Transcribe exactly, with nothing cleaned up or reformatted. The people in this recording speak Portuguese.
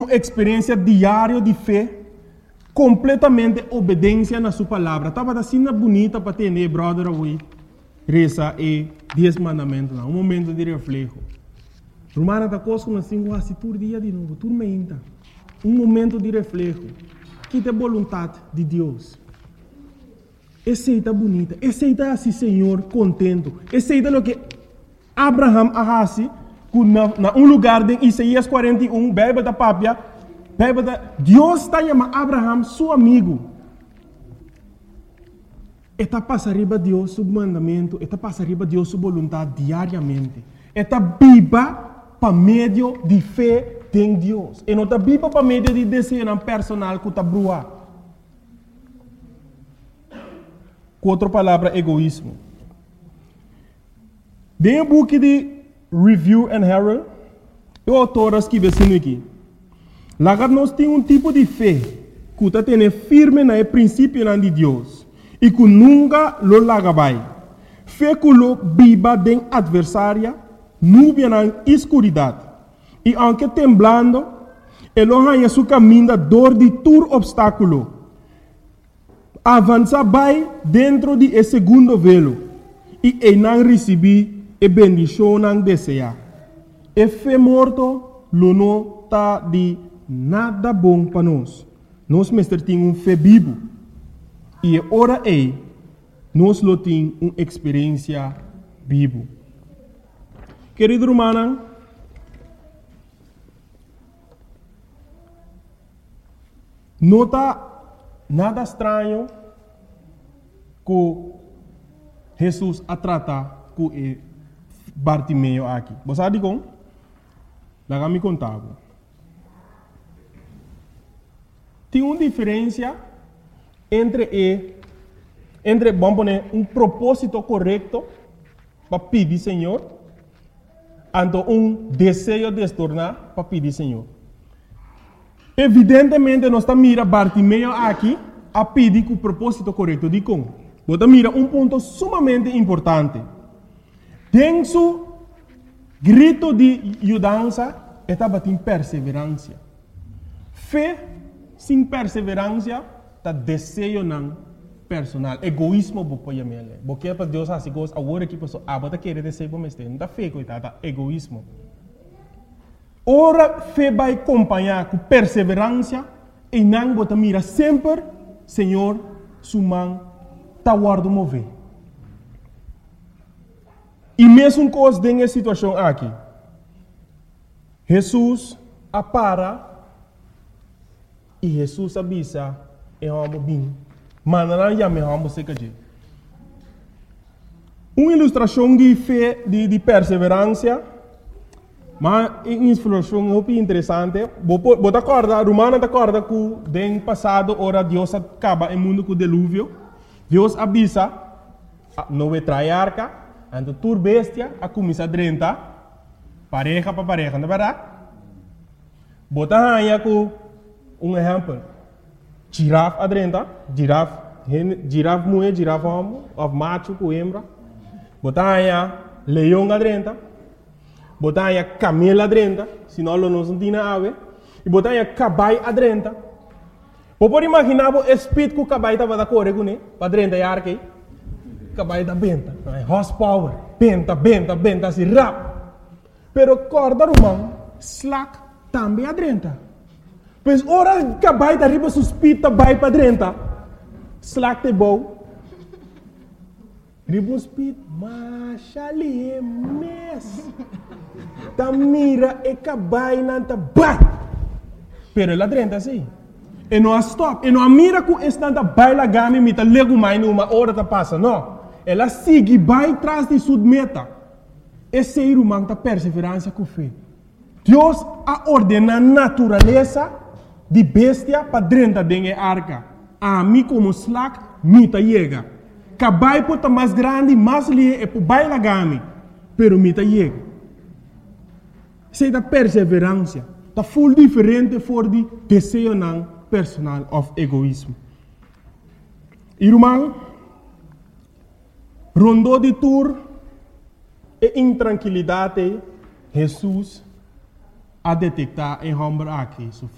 uma experiência diária de fé, completamente obediência na sua palavra. Estava assim bonita para ter, né, brother, away. Reza e dez mandamentos, um momento de reflexo. Romana está conosco assim, assim, todo dia de novo, tudo meinta. Um momento de reflexo. Que é a vontade de Deus. Aceita bonita, aceita assim, Senhor, contento. Aceita o que Abraham arrasi, na, na um lugar de Isaías quarenta e um, Bíblia da Pápia, Bíblia da Deus está chamando Abraham, seu amigo. Está passando Deus seu mandamento, está passando Deus sua vontade diariamente. Está viva para meio de fé em Deus. E não está viva para meio de desejo personal que está brua. Com outra palavra, egoísmo. Dentro do book de Review and Herald, o autor escreve assim aqui. Lá nós temos um tipo de fé que está tendo firme no princípio de Deus e que nunca lo larga vai. Fé que lo viva de adversária, nuvem na escuridade. E aunque temblando, ele arranha seu caminho da dor de todo obstáculo. Avança vai dentro de esse segundo velo e ele não recebe a bendição não deseja. E fé morto, lo não está de nada bom para nós. Nós mestre temos um fé vivo. E ora é, nós lo temos uma experiência viva. Querido irmão, não está nada estranho que Jesus a tratar com Bartimeu aqui. Você sabe como? Lá me contava. Tem uma diferença entre e, entre vamos poner um propósito correto para pedir Senhor, e um desejo de se tornar para pedir Senhor. Evidentemente, nós estamos mirando Bartimeu aqui a pedir com o propósito correto de como. Você mira um ponto sumamente importante. Tem seu grito de ajudança, estava em perseverança. Fé sem perseverança, está desejo não personal. Egoísmo, você pode ver. Porque para Deus assim, agora que pessoa, ah, você quer desejo para mim, não está fé, coitada, egoísmo. Ora, fé vai acompanhar com perseverança e não você mira sempre, Senhor, sua mão está guardando mover. E mesmo coisa nessa situação aqui, Jesus apara e Jesus avisa e vamos bem. Mas não já me vamos ser que uma ilustração de fé, de, de perseverança. Mas uma ilustração muito interessante. Você acorda, Romana acorda que no passado, ora Deus acaba o mundo com o dilúvio. Deus avisa, não vai trair arca, então tur bestia, a começar a drentar, pareja para pareja, não é verdade? Você arranha com um exemplo. Girafa a drentar, girafa, girafa mulher, girafa homem, ou macho com hembra. Você arranha leão a drentar. Botar a camela adrenta, senão não se tem ave, e botar a cabai adrenta. Você pode imaginar o espírito que o cabai estava da correr com ele, para adrenta e arque, cabai da benta, horsepower, benta, benta, benta, assim, rap. Pero corda romão, slack, também adrenta. Pois ora cabai da riba suspita, vai para adrenta, slack te bom. Ribbon speed, machali é mes. Tamira e cabai nanta bat. Pero ela drenta assim. E não stop. E não mira com esta baila gami mita lego mais numa hora tá passa, não. Ela sigue vai atrás de sua meta. Esse ser humano tá perseverança com fé. Deus a ordena a natureza de bestia para drenta dengue arca. A mim como slack mita chega. Cabai pode mais grande, mais li e por baila gami, pero mita chega. Sei da perseverança, tá full diferente for de desejo não personal of egoísmo. Irmão, rondou de tour e intranquilidade, Jesus a detectar em homem aqui.